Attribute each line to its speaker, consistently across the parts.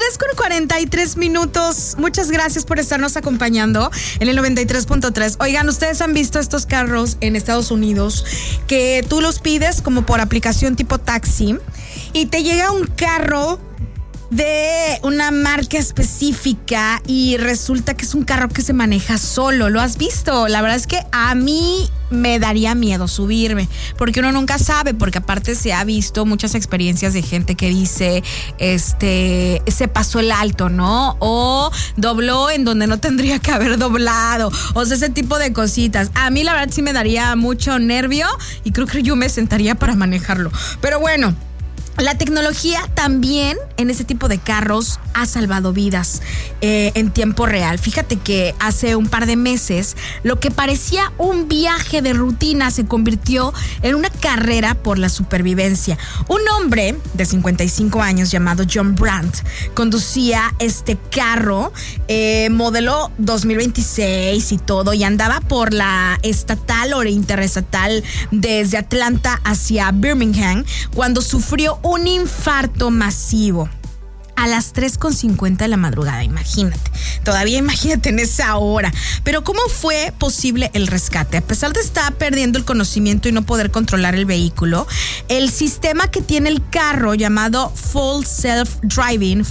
Speaker 1: 3:43. Muchas gracias por estarnos acompañando en el 93.3. Oigan, ustedes han visto estos carros en Estados Unidos que tú los pides como por aplicación tipo taxi y te llega un carro de una marca específica y resulta que es un carro que se maneja solo. ¿Lo has visto? La verdad es que a mí me daría miedo subirme, porque uno nunca sabe, porque aparte se ha visto muchas experiencias de gente que dice, se pasó el alto, ¿no? O dobló en donde no tendría que haber doblado, o sea, ese tipo de cositas. A mí la verdad sí me daría mucho nervio y creo que yo me sentaría para manejarlo. Pero bueno, la tecnología también en ese tipo de carros ha salvado vidas en tiempo real. Fíjate que hace un par de meses lo que parecía un viaje de rutina se convirtió en una carrera por la supervivencia. Un hombre de 55 años llamado John Brandt conducía este carro, modelo 2026 y todo, y andaba por la estatal o interestatal desde Atlanta hacia Birmingham cuando sufrió un infarto masivo a las 3:50 de la madrugada. Imagínate en esa hora. Pero ¿cómo fue posible el rescate? A pesar de estar perdiendo el conocimiento y no poder controlar el vehículo, el sistema que tiene el carro llamado Full Self-Driving,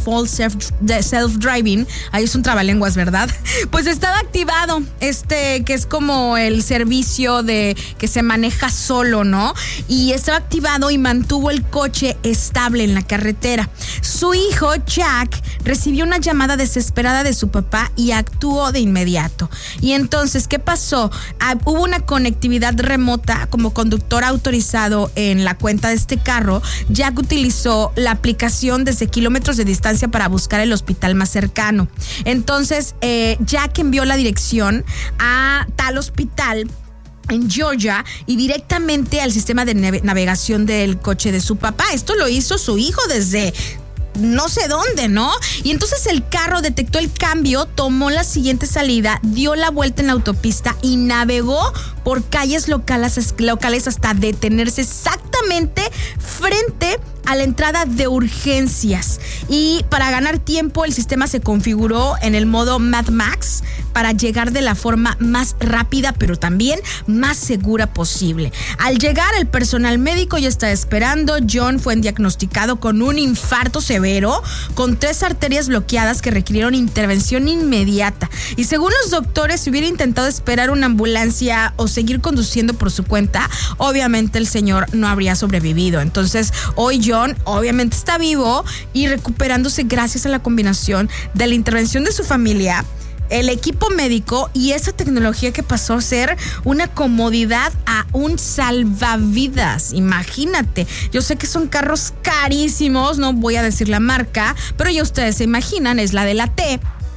Speaker 1: ahí es un trabalenguas, ¿verdad? Pues estaba activado, que es como el servicio de que se maneja solo, ¿no? Y estaba activado y mantuvo el coche estable en la carretera. Su hijo Jack recibió una llamada desesperada de su papá y actuó de inmediato. Y entonces, ¿qué pasó? Hubo una conectividad remota. Como conductor autorizado en la cuenta de este carro, Jack utilizó la aplicación desde kilómetros de distancia para buscar el hospital más cercano. Entonces, Jack envió la dirección a tal hospital en Georgia y directamente al sistema de navegación del coche de su papá. Esto lo hizo su hijo desde no sé dónde, ¿no? Y entonces el carro detectó el cambio, tomó la siguiente salida, dio la vuelta en la autopista y navegó por calles locales hasta detenerse exactamente frente a la entrada de urgencias. Y para ganar tiempo, el sistema se configuró en el modo Mad Max para llegar de la forma más rápida, pero también más segura posible. Al llegar, el personal médico ya está esperando. John fue diagnosticado con un infarto severo, con 3 arterias bloqueadas que requirieron intervención inmediata. Y según los doctores, si hubiera intentado esperar una ambulancia o seguir conduciendo por su cuenta, obviamente el señor no habría sobrevivido. Entonces, hoy John obviamente está vivo y recuperándose gracias a la combinación de la intervención de su familia, el equipo médico y esa tecnología que pasó a ser una comodidad a un salvavidas. Imagínate, yo sé que son carros carísimos, no voy a decir la marca, pero ya ustedes se imaginan, es la de la T.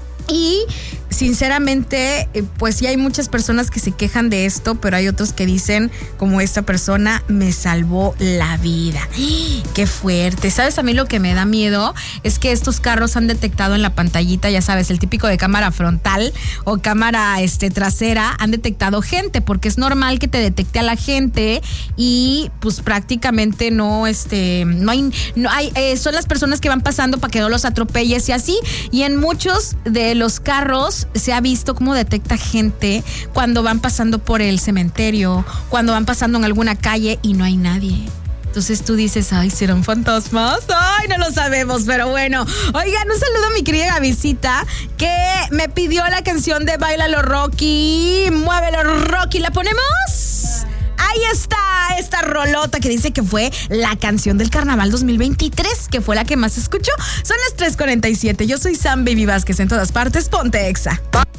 Speaker 1: Y sinceramente, pues sí hay muchas personas que se quejan de esto, pero hay otros que dicen, como esta persona, me salvó la vida. ¡Qué fuerte! ¿Sabes? A mí lo que me da miedo es que estos carros han detectado en la pantallita, ya sabes, el típico de cámara frontal o cámara trasera, han detectado gente, porque es normal que te detecte a la gente y pues prácticamente no hay, son las personas que van pasando para que no los atropelles y así. Y en muchos de los carros se ha visto cómo detecta gente cuando van pasando por el cementerio, cuando van pasando en alguna calle y no hay nadie. Entonces tú dices, ay, ¿serán fantasmas? Ay, no lo sabemos, pero bueno. Oigan, un saludo a mi querida Gavisita, que me pidió la canción de Báilalo Rocky, Muévelo Rocky. ¿La ponemos? Ahí está, esta rolota que dice que fue la canción del Carnaval 2023, que fue la que más escuchó. Son las 3:47. Yo soy Sam Baby Vázquez, en todas partes, ponte Exa.